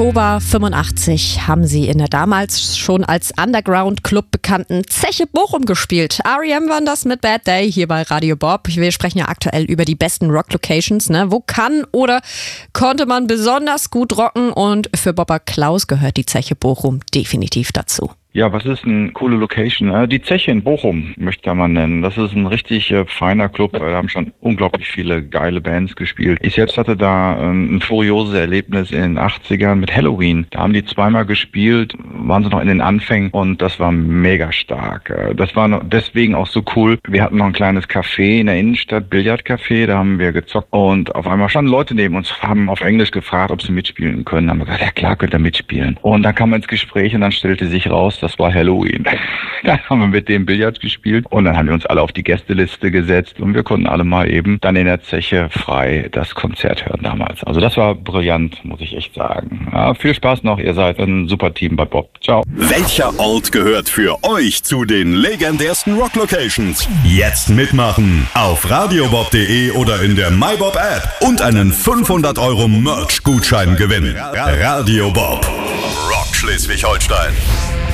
Oktober 85 haben sie in der damals schon als Underground-Club bekannten Zeche Bochum gespielt. R.E.M. waren das mit Bad Day hier bei Radio Bob. Wir sprechen ja aktuell über die besten Rock-Locations. Ne? Wo kann oder konnte man besonders gut rocken? Und für Bobber Klaus gehört die Zeche Bochum definitiv dazu. Ja, was ist eine coole Location? Die Zeche in Bochum möchte man nennen. Das ist ein richtig feiner Club. Da haben schon unglaublich viele geile Bands gespielt. Ich selbst hatte da ein furioses Erlebnis in den 80ern mit Halloween. Da haben die zweimal gespielt, waren sie noch in den Anfängen und das war mega stark. Das war deswegen auch so cool. Wir hatten noch ein kleines Café in der Innenstadt, Billardcafé, da haben wir gezockt und auf einmal standen Leute neben uns, haben auf Englisch gefragt, ob sie mitspielen können. Haben wir gesagt, ja klar, könnt ihr mitspielen. Und dann kam man ins Gespräch und dann stellte sich raus, das war Halloween. Dann haben wir mit dem Billard gespielt und dann haben wir uns alle auf die Gästeliste gesetzt und wir konnten alle mal eben dann in der Zeche frei das Konzert hören damals. Also das war brillant, muss ich echt sagen. Ja, viel Spaß noch, ihr seid ein super Team bei Bob. Ciao. Welcher Ort gehört für euch zu den legendärsten Rock-Locations? Jetzt mitmachen auf radiobob.de oder in der MyBob-App und einen 500 € Merch-Gutschein gewinnen. Radio Bob, Rock Schleswig-Holstein.